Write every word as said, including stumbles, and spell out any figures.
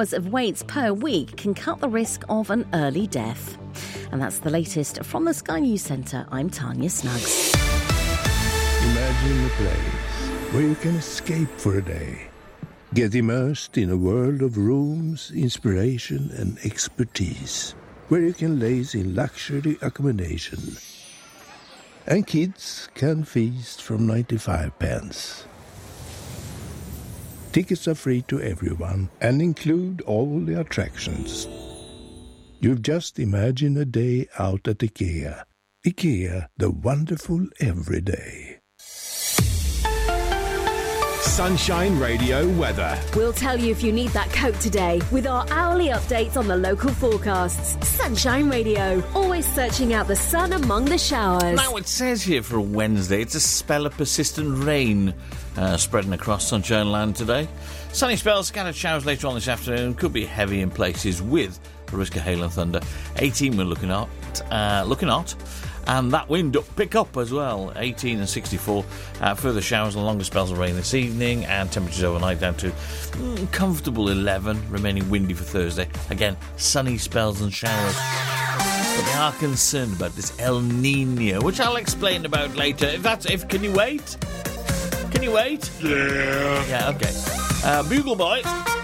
hours of waits per week can cut the risk of an early death. And that's the latest from the Sky News Centre. I'm Tanya Snuggs. Imagine a place where you can escape for a day. Get immersed in a world of rooms, inspiration and expertise. Where you can laze in luxury accommodation. And kids can feast from ninety-five pence. Tickets are free to everyone and include all the attractions. You've just imagined a day out at IKEA. IKEA, the wonderful everyday. Sunshine Radio weather. We'll tell you if you need that coat today with our hourly updates on the local forecasts. Sunshine Radio, always searching out the sun among the showers. Now it says here for a Wednesday, it's a spell of persistent rain uh, spreading across Sunshine Land today. Sunny spells, scattered showers later on this afternoon, could be heavy in places with a risk of hail and thunder. eighteen we're looking at, uh, looking at. And that wind up, pick up as well, eighteen and sixty-four. Uh, further showers and longer spells of rain this evening, and temperatures overnight down to mm, comfortable eleven, remaining windy for Thursday. Again, sunny spells and showers. But they are concerned about this El Nino, which I'll explain about later. If that's if, can you wait? Can you wait? Yeah. Yeah, okay. Uh, Bugle Boy.